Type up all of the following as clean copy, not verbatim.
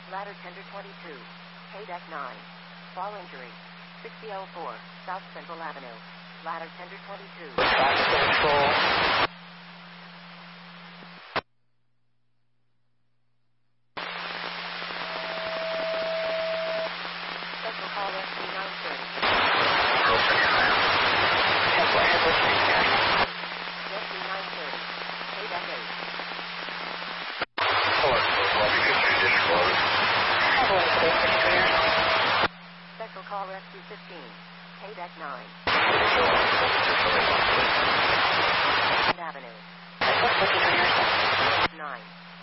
Ladder tender 22. KDEC 9. Fall injury. 6004 South Central Avenue. Ladder tender 22. South Central. Special call SC 930. SC 930. KDEC 8. Special call Rescue 15. KDEC 9. Avenue. 9.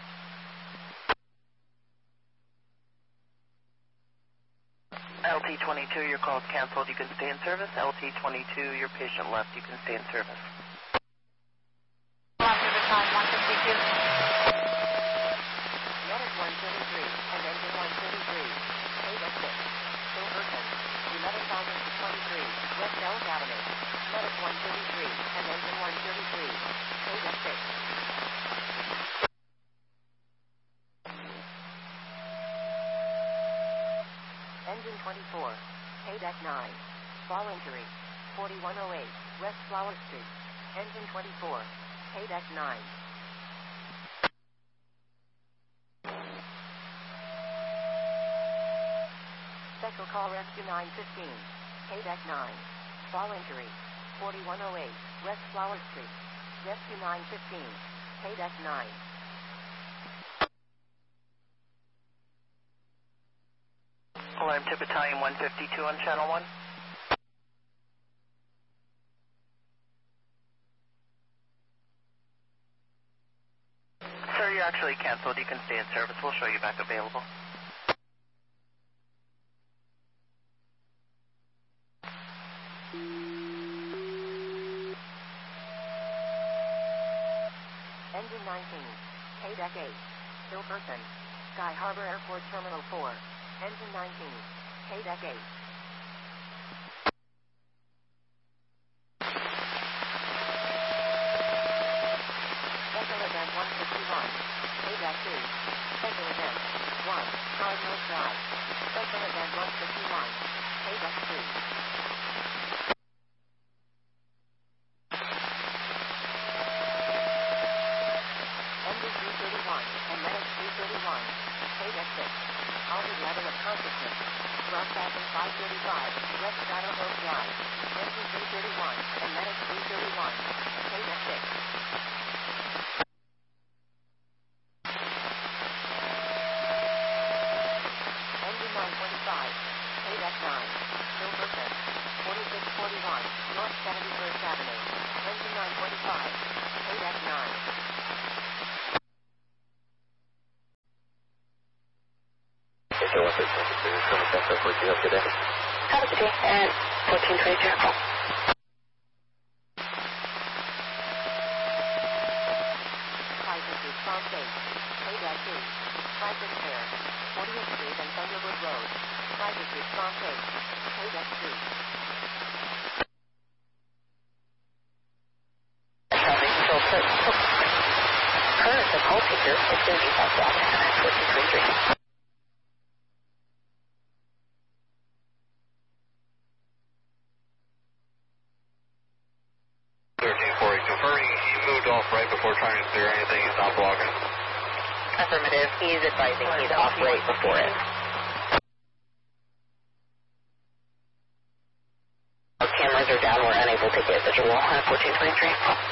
LT22, your call is canceled. You can stay in service. LT22, your patient left. You can stay in service. After the time 152. Medic 133 and engine 133. KDEC 6. Silverton. 11,000 to 23. West Elk Avenue. Medic 133 and engine 133. KDEC 6. Engine 24. KDEC 9. Fall injury. 4108 West Flower Street. Engine 24. KDEC 9. Special call Rescue 915. KDEC 9. Fall injury. 4108 West Flower Street. Rescue 915. KDEC 9. Alarm to Battalion 152 on Channel 1. Sir, you're actually canceled. You can stay in service. We'll show you back available. Engine 19. KDEC 8. Silverton. Sky Harbor Airport Terminal 4. Engine 19. KDEC 8. Special Event 151. KDEC 2. Special Event 1. Cardinal Drive. Special Event 151. KDEC 2. Engine 331 and Medic 331. KDEC 6. Altered level of consciousness. Broadcasting 535. West Shadow Hill Drive. Engine 331 and Medic 331. KDEC 6. Engine 925. KDEC 9. Silverton. 4641 North 71st Avenue. Engine 925. KDEC 9. So what's it? That's what you have today. Have a good day. And 1422. Crisis Response 8. KDEC 2. Crisis Care. 40th Street and Thunderwood Road. Crisis Response 8. KDEC 2. Traffic control. Current, the call taker is going to be southbound at 1423. 1340, confirming he moved off right before trying to clear anything. He's not blocking. Affirmative. He's advising he's off right before it. Our cameras are down. We're unable to get visual on 1423.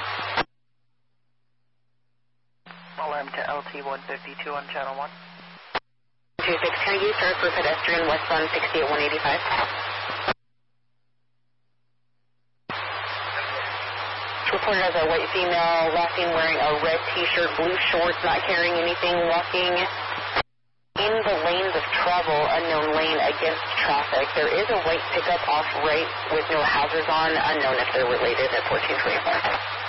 Alarm to LT-152 on Channel 1. 26, can I use her for pedestrian westbound 60 at 185? Reported as a white female, last seen wearing a red t-shirt, blue shorts, not carrying anything, walking in the lanes of travel, unknown lane against traffic. There is a white pickup off right with no hazards on, unknown if they're related at 1425.